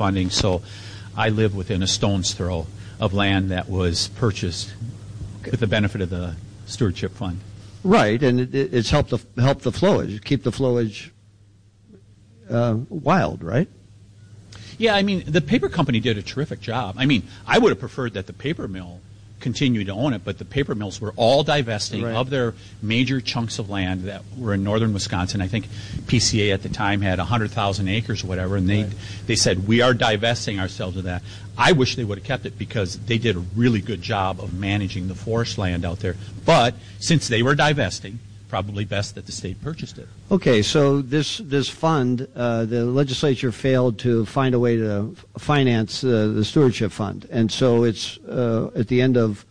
funding, so I live within a stone's throw of land that was purchased with the benefit of the stewardship fund. Right, and it's helped the flowage, keep the flowage wild, right? Yeah, I mean, the paper company did a terrific job. I mean, I would have preferred that the paper mill continued to own it, but the paper mills were all divesting of their major chunks of land that were in northern Wisconsin. I think PCA at the time had 100,000 acres or whatever, and they said, we are divesting ourselves of that. I wish they would have kept it because they did a really good job of managing the forest land out there. But since they were divesting, probably best that the state purchased it. Okay, so this fund, the legislature failed to find a way to finance the stewardship fund, and so it's at the end of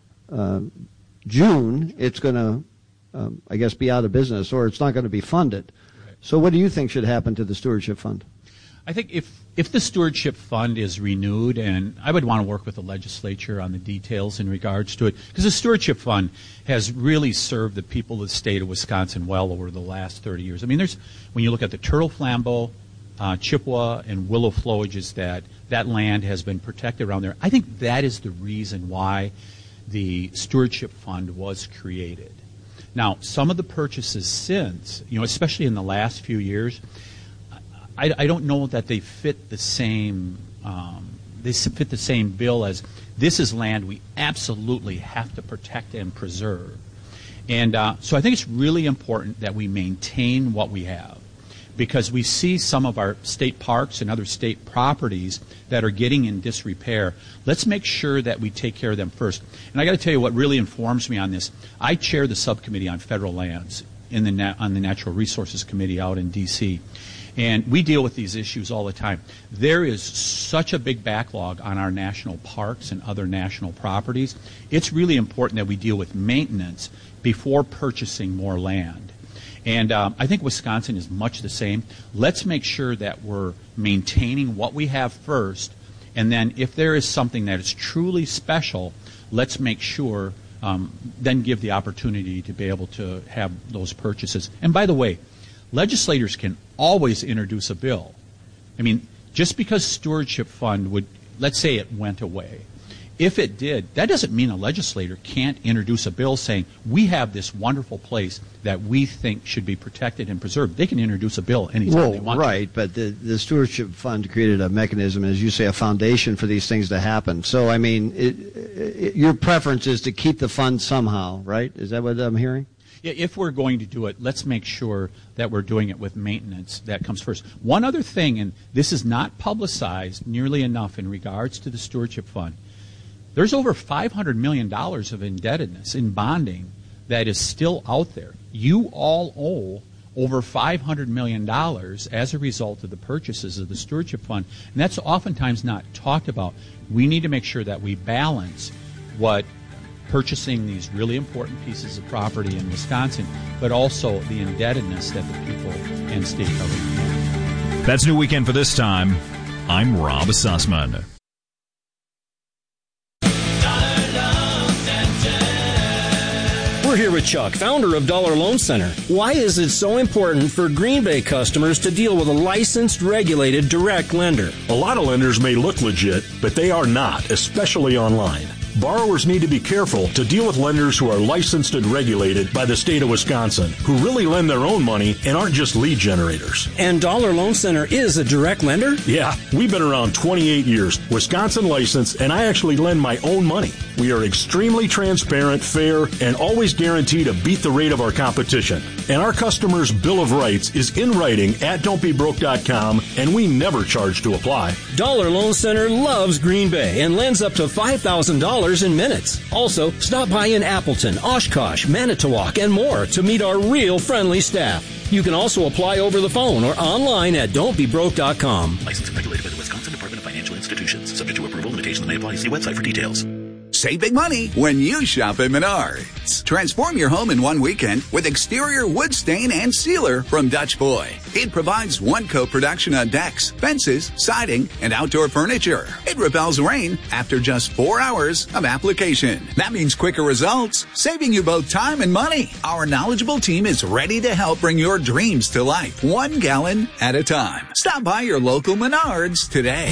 June, it's going to, I guess, be out of business, or it's not going to be funded. Right. So what do you think should happen to the stewardship fund? I think if the stewardship fund is renewed, and I would want to work with the legislature on the details in regards to it, because the stewardship fund has really served the people of the state of Wisconsin well over the last 30 years. I mean, when you look at the Turtle Flambeau, Chippewa, and Willow flowages, that land has been protected around there. I think that is the reason why the stewardship fund was created. Now, some of the purchases since, especially in the last few years, I don't know that they fit the same. They fit the same bill as this is land we absolutely have to protect and preserve, and so I think it's really important that we maintain what we have, because we see some of our state parks and other state properties that are getting in disrepair. Let's make sure that we take care of them first. And I got to tell you what really informs me on this. I chair the subcommittee on federal lands on the Natural Resources Committee out in D.C., and we deal with these issues all the time. There is such a big backlog on our national parks and other national properties. It's really important that we deal with maintenance before purchasing more land. And I think Wisconsin is much the same. Let's make sure that we're maintaining what we have first, and then if there is something that is truly special, let's make sure, then give the opportunity to be able to have those purchases. And by the way, legislators can always introduce a bill. I mean, just because stewardship fund let's say it went away. If it did, that doesn't mean a legislator can't introduce a bill saying, we have this wonderful place that we think should be protected and preserved. They can introduce a bill anytime they want to. But the stewardship fund created a mechanism, as you say, a foundation for these things to happen. So, I mean, your preference is to keep the fund somehow, right? Is that what I'm hearing? Yeah, if we're going to do it, let's make sure that we're doing it with maintenance. That comes first. One other thing, and this is not publicized nearly enough in regards to the stewardship fund, there's over $500 million of indebtedness in bonding that is still out there. You all owe over $500 million as a result of the purchases of the stewardship fund, and that's oftentimes not talked about. We need to make sure that we balance what purchasing these really important pieces of property in Wisconsin, but also the indebtedness that the people and state government have. That's New Weekend for this time. I'm Rob Sussman. We're here with Chuck, founder of Dollar Loan Center. Why is it so important for Green Bay customers to deal with a licensed, regulated, direct lender? A lot of lenders may look legit, but they are not, especially online. Borrowers need to be careful to deal with lenders who are licensed and regulated by the state of Wisconsin, who really lend their own money and aren't just lead generators. And Dollar Loan Center is a direct lender? Yeah, we've been around 28 years, Wisconsin licensed, and I actually lend my own money. We are extremely transparent, fair, and always guarantee to beat the rate of our competition. And our customers' Bill of Rights is in writing at don'tbebroke.com, and we never charge to apply. Dollar Loan Center loves Green Bay and lends up to $5,000 in minutes. Also, stop by in Appleton, Oshkosh, Manitowoc, and more to meet our real friendly staff. You can also apply over the phone or online at don'tbebroke.com. Licensed and regulated by the Wisconsin Department of Financial Institutions. Subject to approval. Limitations may apply. See website for details. Save big money when you shop at Menards. Transform your home in one weekend with exterior wood stain and sealer from Dutch Boy. It provides one-coat protection on decks, fences, siding, and outdoor furniture. It repels rain after just 4 hours of application. That means quicker results, saving you both time and money. Our knowledgeable team is ready to help bring your dreams to life, 1 gallon at a time. Stop by your local Menards today.